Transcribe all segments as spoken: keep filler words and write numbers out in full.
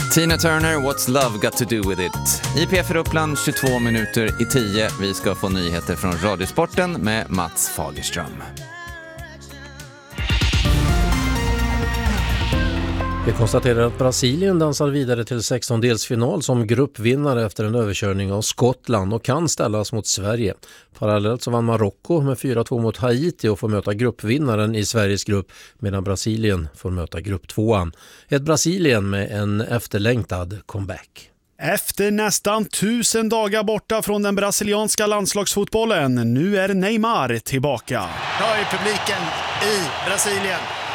Tina Turner, What's Love Got To Do With It. I P F Uppland tjugotvå minuter i tio. Vi ska få nyheter från Radiosporten med Mats Fagerström. Vi konstaterar att Brasilien dansar vidare till sextondelsfinal som gruppvinnare efter en överkörning av Skottland och kan ställas mot Sverige. Parallellt så vann Marocko med fyra två mot Haiti och får möta gruppvinnaren i Sveriges grupp, medan Brasilien får möta grupptvåan. Ett Brasilien med en efterlängtad comeback. Efter nästan tusen dagar borta från den brasilianska landslagsfotbollen, nu är Neymar tillbaka. Hör publiken i Brasilien.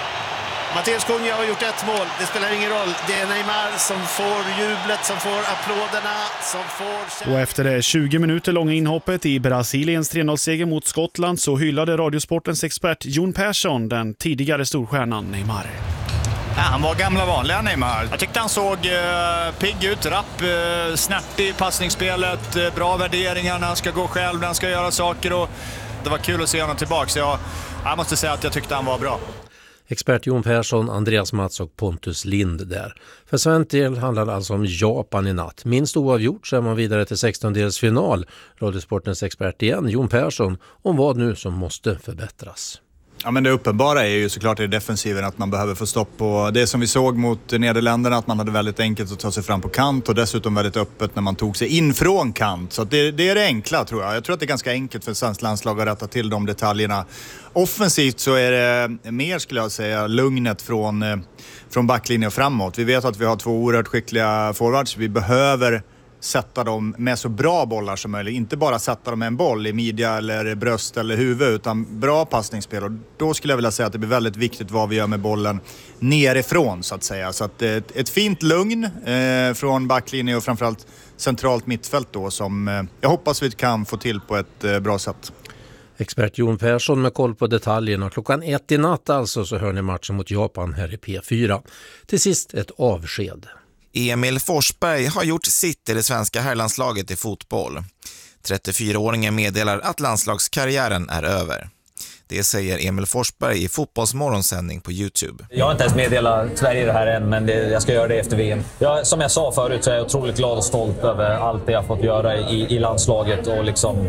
Matteus Cunha har gjort ett mål, det spelar ingen roll. Det är Neymar som får jublet, som får applåderna, som får... Och efter det tjugo minuter långa inhoppet i Brasiliens tre noll-seger mot Skottland så hyllade Radiosportens expert Jon Persson den tidigare storstjärnan Neymar. Ja, han var gamla vanliga Neymar. Jag tyckte han såg eh, pigg ut, rapp, eh, snärtig i passningsspelet, eh, bra värderingar när han ska gå själv, när han ska göra saker. Och det var kul att se honom tillbaka, så jag, jag måste säga att jag tyckte han var bra. Expert Jon Persson, Andreas Mats och Pontus Lind där. För svensk del handlar det alltså om Japan i natt. Minst oavgjort så är man vidare till sextondelsfinal. Radiosportens expert igen, Jon Persson, om vad nu som måste förbättras. Ja, men det uppenbara är ju såklart i defensiven att man behöver få stopp på det som vi såg mot Nederländerna, att man hade väldigt enkelt att ta sig fram på kant och dessutom väldigt öppet när man tog sig in från kant. Så det, det är det enkla, tror jag. Jag tror att det är ganska enkelt för svensk landslag att rätta till de detaljerna. Offensivt så är det mer, skulle jag säga, lugnet från, från backlinjen och framåt. Vi vet att vi har två oerhört skickliga forwards. Vi behöver sätta dem med så bra bollar som möjligt. Inte bara sätta dem med en boll i midja eller bröst eller huvud, utan bra passningsspel. Och då skulle jag vilja säga att det blir väldigt viktigt vad vi gör med bollen nerifrån, så att säga. Så att ett, ett fint lugn eh, från backlinjen och framförallt centralt mittfält då, som eh, jag hoppas vi kan få till på ett eh, bra sätt. Expert Jon Persson med koll på detaljerna. Klockan ett i natt alltså så hör ni matchen mot Japan här i P fyra. Till sist ett avsked. Emil Forsberg har gjort sitt i det svenska herrlandslaget i fotboll. trettiofyraåringen meddelar att landslagskarriären är över. Det säger Emil Forsberg i Fotbollsmorgonsändning på YouTube. Jag har inte ens meddelat Sverige det här än, men det, jag ska göra det efter V M. Jag, som jag sa förut så är jag otroligt glad och stolt över allt det jag fått göra i, i landslaget och liksom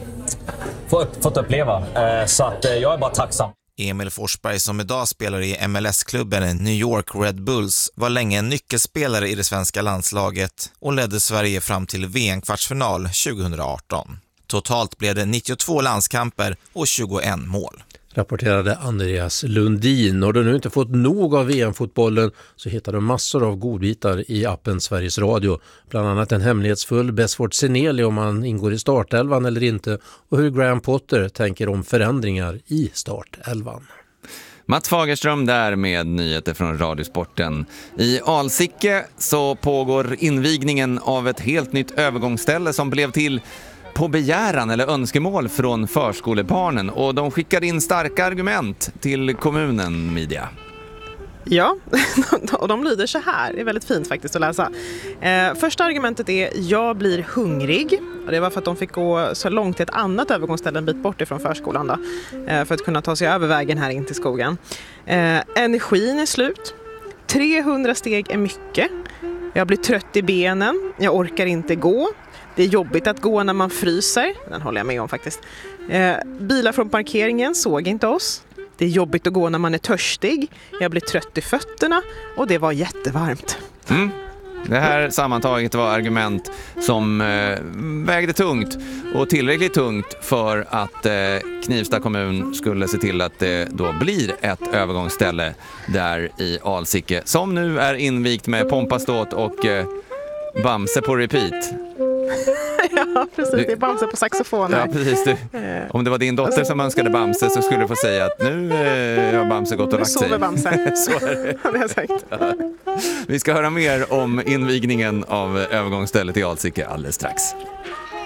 få upp, fått uppleva. Eh, så att, eh, jag är bara tacksam. Emil Forsberg, som idag spelar i M L S-klubben New York Red Bulls, var länge en nyckelspelare i det svenska landslaget och ledde Sverige fram till V M-kvartsfinal tjugohundraarton. Totalt blev det nittiotvå landskamper och tjugoett mål. Rapporterade Andreas Lundin. Och du nu inte fått nog av V M-fotbollen så hittar du massor av godbitar i appen Sveriges Radio. Bland annat en hemlighetsfull Besford Seneli om man ingår i startelvan eller inte, och hur Graham Potter tänker om förändringar i startelvan. Mats Fagerström där med nyheter från Radiosporten. I Alsike så pågår invigningen av ett helt nytt övergångsställe som blev till på begäran eller önskemål från förskolebarnen, och de skickade in starka argument till kommunen, Media. Ja, och de lyder så här. Det är väldigt fint faktiskt att läsa. Eh, första argumentet är jag blir hungrig. Och det var för att de fick gå så långt till ett annat övergångsställe en bit bort ifrån förskolan då, eh, för att kunna ta sig över vägen här in till skogen. Eh, energin är slut. trehundra steg är mycket. Jag blir trött i benen. Jag orkar inte gå. Det är jobbigt att gå när man fryser. Den håller jag med om faktiskt. Eh, bilar från parkeringen såg inte oss. Det är jobbigt att gå när man är törstig. Jag blir trött i fötterna. Och det var jättevarmt. Mm. Det här sammantaget var argument som eh, vägde tungt. Och tillräckligt tungt för att eh, Knivsta kommun skulle se till att det då blir ett övergångsställe där i Alsike. Som nu är invigt med pompaståt och eh, Bamse på repeat. Ja, precis. Det är Bamse på saxofon här. Ja, precis. Du. Om det var din dotter som önskade Bamse så skulle du få säga att nu eh, har Bamse gått och lagt sig. Nu sover Bamse. Så är det. Ja, det har jag sagt. Ja. Vi ska höra mer om invigningen av övergångsstället i Alsike alldeles strax.